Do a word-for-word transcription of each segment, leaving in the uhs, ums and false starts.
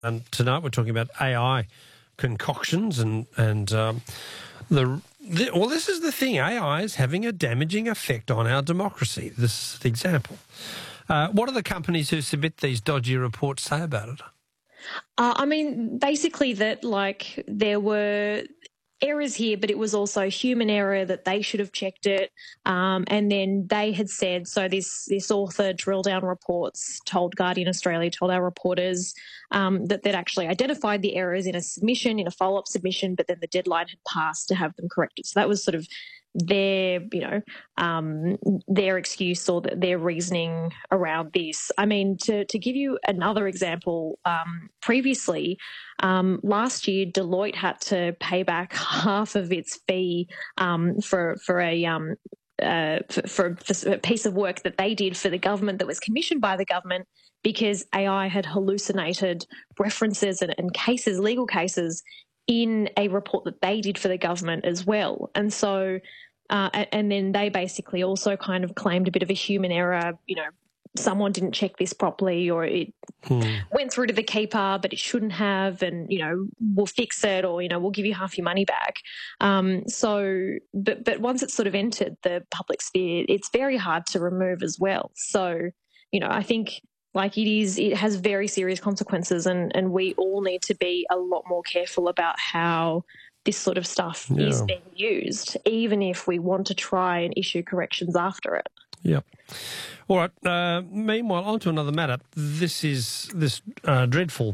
And tonight we're talking about A I concoctions and and um, the, the well, this is the thing. A I is having a damaging effect on our democracy. This is the example. Uh, what do the companies who submit these dodgy reports say about it? Uh, I mean, basically that, like, there were errors here, but it was also human error that they should have checked it. Um, and then they had said, so this this author, Drill Down Reports, told Guardian Australia, told our reporters um, that they'd actually identified the errors in a submission, in a follow-up submission, but then the deadline had passed to have them corrected. So that was sort of their, you know, um, their excuse or their reasoning around this. I mean, to, to give you another example, um, previously, um, last year, Deloitte had to pay back half of its fee um, for for a um, uh, for, for, for a piece of work that they did for the government that was commissioned by the government because A I had hallucinated references and, and cases, legal cases, in a report that they did for the government as well. And so, uh, and then they basically also kind of claimed a bit of a human error, you know, someone didn't check this properly or it hmm. went through to the keeper, but it shouldn't have, and, you know, we'll fix it or, you know, we'll give you half your money back. Um, so, but, but once it's sort of entered the public sphere, it's very hard to remove as well. So, you know, I think Like it is, it has very serious consequences, and, and we all need to be a lot more careful about how this sort of stuff yeah. is being used, even if we want to try and issue corrections after it. Yep. All right. Uh, meanwhile, on to another matter. This is this uh, dreadful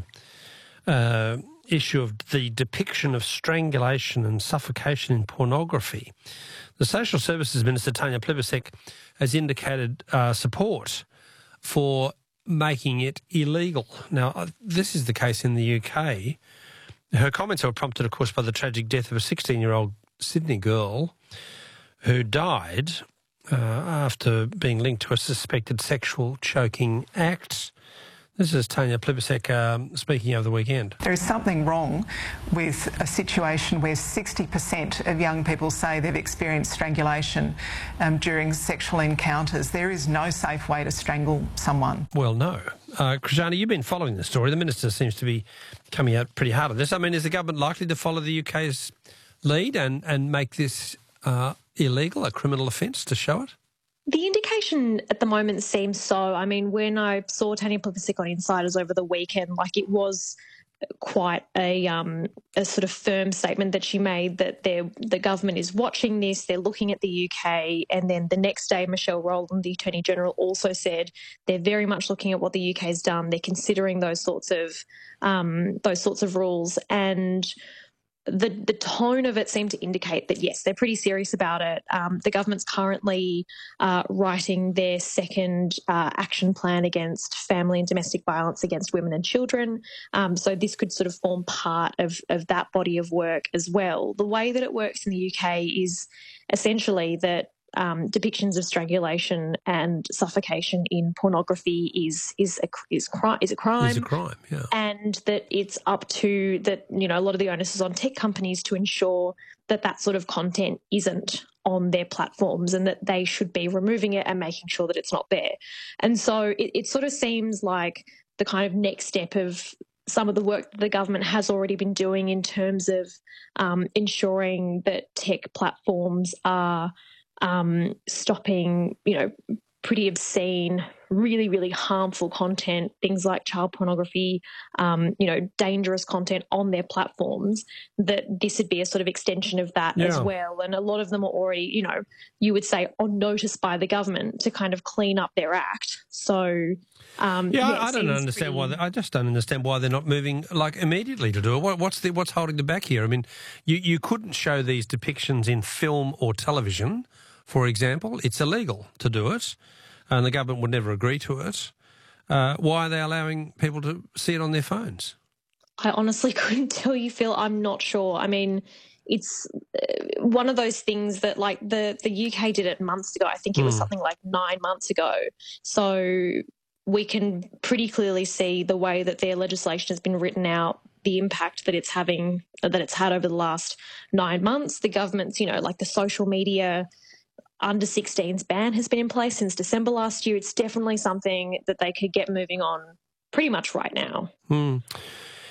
uh, issue of the depiction of strangulation and suffocation in pornography. The Social Services Minister, Tanya Plibersek, has indicated uh, support for making it illegal. Now, this is the case in the U K. Her comments were prompted, of course, by the tragic death of a sixteen-year-old Sydney girl who died uh, after being linked to a suspected sexual choking act. This is Tanya Plibersek um, speaking over the weekend. There is something wrong with a situation where sixty percent of young people say they've experienced strangulation um, during sexual encounters. There is no safe way to strangle someone. Well, no. Uh, Krishana, you've been following the story. The Minister seems to be coming out pretty hard on this. I mean, is the government likely to follow the U K's lead and, and make this uh, illegal, a criminal offence, to show it? The indication at the moment seems so. I mean, when I saw Tanya Plibersek on Insiders over the weekend, like it was quite a um, a sort of firm statement that she made that the government is watching this, they're looking at the U K, and then the next day Michelle Rowland, the Attorney General, also said they're very much looking at what the U K's done. They're considering those sorts of um, those sorts of rules, and The, the tone of it seemed to indicate that, yes, they're pretty serious about it. Um, the government's currently uh, writing their second uh, action plan against family and domestic violence against women and children. Um, so this could sort of form part of, of that body of work as well. The way that it works in the U K is essentially that Um, depictions of strangulation and suffocation in pornography is is a is crime is a crime. Is a crime, yeah. And that it's up to that you know a lot of the onus is on tech companies to ensure that that sort of content isn't on their platforms and that they should be removing it and making sure that it's not there. And so it, it sort of seems like the kind of next step of some of the work that the government has already been doing in terms of um, ensuring that tech platforms are Um, stopping, you know, pretty obscene, really, really harmful content, things like child pornography, um, you know, dangerous content on their platforms, that this would be a sort of extension of that yeah. as well. And a lot of them are already, you know, you would say on notice by the government to kind of clean up their act. So, um, yeah, yeah I don't understand pretty... why. They, I just don't understand why they're not moving like immediately to do it. What, what's the, what's holding them back here? I mean, you, you couldn't show these depictions in film or television, for example. It's illegal to do it, and the government would never agree to it. Uh, why are they allowing people to see it on their phones? I honestly couldn't tell you, Phil. I'm not sure. I mean, it's one of those things that, like, the, the U K did it months ago. I think it was mm. something like nine months ago. So we can pretty clearly see the way that their legislation has been written out, the impact that it's having, that it's had over the last nine months. The government's, you know, like the social media under sixteens ban has been in place since December last year. It's definitely something that they could get moving on pretty much right now. Hmm.